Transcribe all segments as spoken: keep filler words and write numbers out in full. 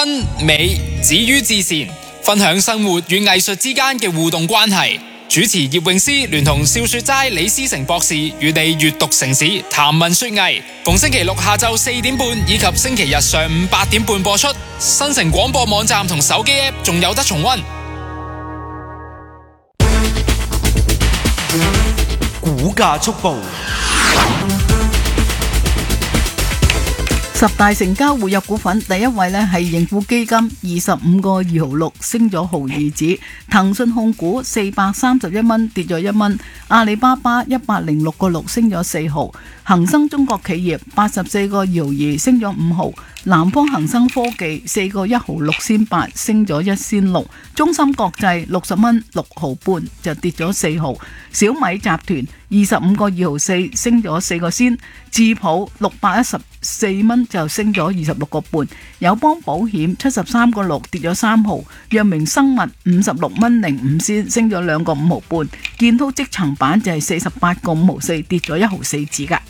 真美止於至善，分享生活與藝術之間嘅互動關係。主持葉詠詩聯同笑說齋李思成博士與你閱讀城市談文說藝，逢星期六下晝四點半以及星期日上午八點半播出。新城廣播網站同手機 App 仲有得重溫。 股價速報。 十大成交活躍股份第一位呢係盈富基金二十五個二毫六，升咗毫二子。騰訊控股四百三十一蚊，跌咗一蚊。阿里巴巴一百零六個六，升咗四毫。恒生中國企業八十四個二毫二，升咗五毫。南方恒生科技四個一毫六仙八，升咗一仙六。中芯國際六十蚊六毫半，就跌咗四毫。小米集團二十五個二毫四，升咗四個仙。智普六百一十四蚊，就升咗二十六個半。友邦保險七十三個六，跌咗三毫。藥明生物五十六蚊零五仙，升咗兩個五毫半。建滔積層板就係四十八個五毫四，跌咗一毫四子噶。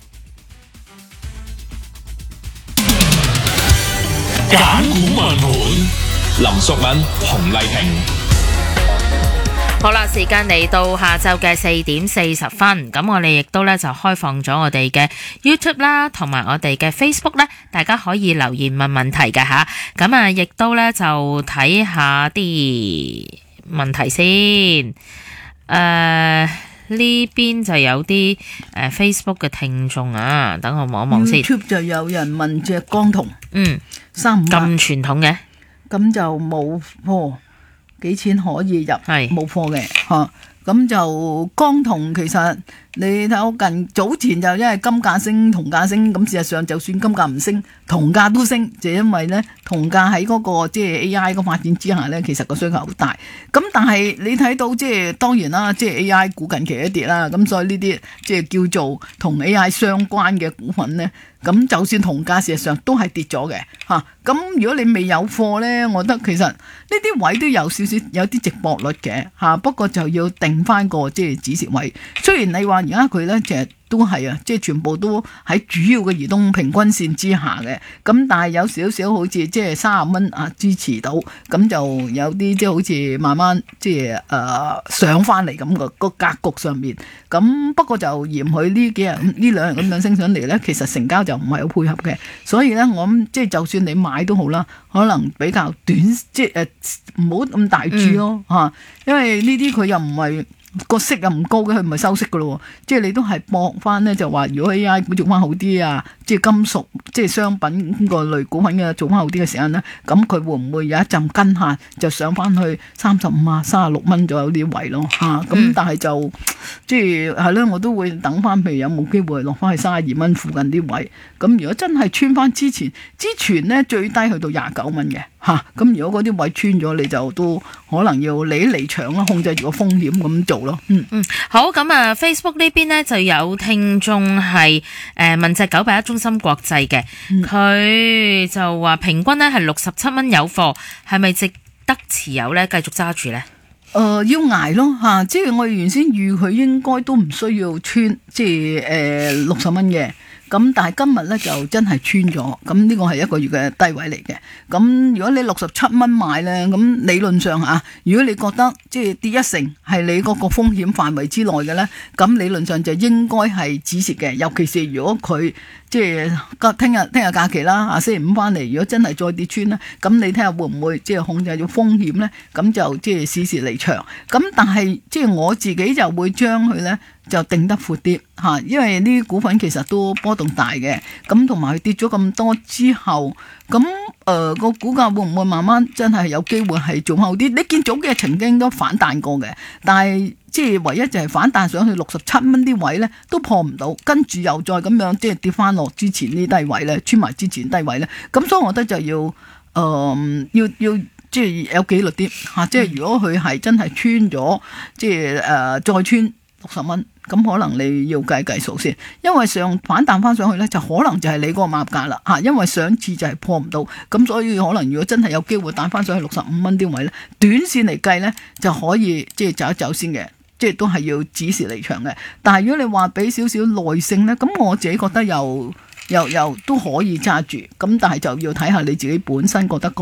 揀股問盤，林淑敏、洪麗萍。 好啦，時間嚟到下晝嘅四點四十分，咁我哋亦都咧就開放咗我哋嘅 YouTube 啦，同埋我哋嘅 Facebook 咧，大家可以留言問問題㗎吓，咁啊亦都咧就睇下啲問題先。誒、呃、呢邊就有啲誒、呃、Facebook 嘅聽眾啊，等我望一望先。 YouTube 就有人問隻江銅，嗯，三五咁傳統嘅， 咁就冇貨。幾錢可以入？係冇貨嘅嚇，咁就江銅其實你睇我近早前就因為金價升，銅價升，咁事實上就算金價唔升，銅價都升，就因為咧銅價喺嗰個即係 A I 個發展之下咧，其實個需求好大。咁但係你睇到即係當然啦，即係 A I 股近期一跌啦，咁所以呢啲即係叫做同 A I 相關嘅股份咧。咁就算銅價事實上都係跌咗嘅嚇，咁、啊、如果你未有貨呢，我覺得其實呢啲位都有少少有啲值博率嘅嚇、啊，不過就要定翻個即係止蝕位。雖然你話而家佢呢，其實都係啊，即係全部都喺主要嘅移動平均線之下嘅，咁但係有少少好似即係三十蚊啊支持到，咁就有啲即係好似慢慢即係誒、呃、上翻嚟咁個個格局上面。咁不過就嫌佢呢幾日呢兩日咁樣升上嚟呢，其實成交就唔係好配合嘅，所以呢，我諗即係就算你買都好啦，可能比較短，即係誒唔好咁大注咯嚇、嗯啊，因為呢啲佢又唔係。個息又唔高嘅，佢唔係收息噶咯，即係你都係搏翻呢，就話如果 A I 股做翻好啲啊，即係金屬即係商品個類股份嘅做翻好啲嘅時間呢，咁佢會唔會有一陣跟下就上翻去三十五啊、三十六蚊左右啲位咯嚇？咁、嗯、但係就即係係咯，我都會等翻，譬如有冇機會落翻去三十二蚊附近啲位。咁如果真係穿翻之前，之前呢最低去到廿九蚊嘅嚇，咁、啊、如果嗰啲位穿咗，你就都可能要離離場啦，控制住個風險咁做咯。嗯嗯，好，咁啊 Facebook 呢邊呢就有聽眾係誒問隻九八一中芯國際嘅，佢、嗯、就話平均呢係六十七蚊有貨，係咪值得持有呢？繼續揸住呢？ 誒、呃、要捱咯嚇、啊，即係我原先預佢應該都唔需要穿，即係誒六十蚊嘅。咁但係今日咧就真係穿咗，咁呢個係一個月嘅低位嚟嘅。咁如果你六十七蚊買咧，咁理論上嚇，如果你覺得即係跌一成係你嗰個風險範圍之內嘅咧，咁理論上就應該係止蝕嘅。尤其是如果佢即係聽日聽日假期啦，啊星期五翻嚟，如果真係再跌穿咧，咁你睇下會唔會即係控制咗風險咧？咁就即係試試離場。咁但係即係我自己就會將佢咧。就定得闊啲嚇，因為呢啲股份其實都波動大嘅，咁同埋佢跌咗咁多之後，咁誒個股價會唔會慢慢真係有機會係做好啲？你見早幾日曾經都反彈過嘅，但係即係唯一就係反彈上去六十七蚊啲位咧，都破唔到，跟住又再咁樣即係跌翻落之前呢低位咧，穿埋之前低位咧，咁所以我覺得就要誒、呃、要要即係有紀律啲嚇，即係如果佢係真係穿咗，即係誒、呃、再穿六十蚊。咁可能你要計計數先，因為上反彈翻上去咧，就可能就係你嗰個買價啦嚇，因為上次就係破唔到，咁所以可能如果真係有機會彈翻上去六十五蚊啲位咧，短線嚟計咧就可以即係走一走先嘅，即係都係要止蝕離場嘅。但係如果你話俾少少耐性咧，咁我自己覺得又又又都可以揸住，咁但係就要睇下你自己本身覺得